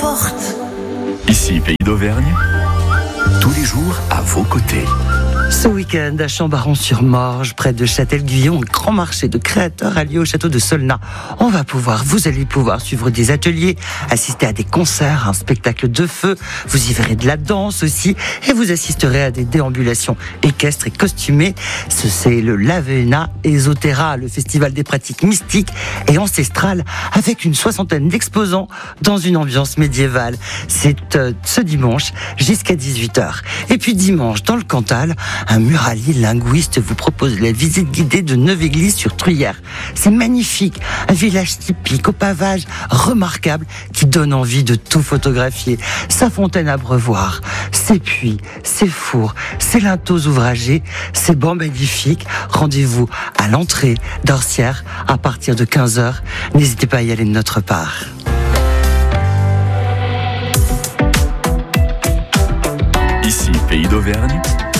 porte. Ici, Pays d'Auvergne, tous les jours à vos côtés. Ce week-end, à Chambaron-sur-Morge, près de Châtel-Guyon, un grand marché de créateurs a lieu au château de Solnat. Vous allez pouvoir suivre des ateliers, assister à des concerts, un spectacle de feu. Vous y verrez de la danse aussi, et vous assisterez à des déambulations équestres et costumées. C'est le Lavena Esoterra, le festival des pratiques mystiques et ancestrales, avec une 60aine d'exposants dans une ambiance médiévale. C'est ce dimanche jusqu'à 18h. Et puis dimanche, dans le Cantal, un muralier linguiste vous propose la visite guidée de 9 églises sur Truyère. C'est magnifique, un village typique au pavage remarquable qui donne envie de tout photographier. Sa fontaine à Brevoire, ses puits, ses fours, ses linteaux ouvragés, ses bancs magnifiques. Rendez-vous à l'entrée d'Orsières à partir de 15h. N'hésitez pas à y aller de notre part. Ici, Pays d'Auvergne,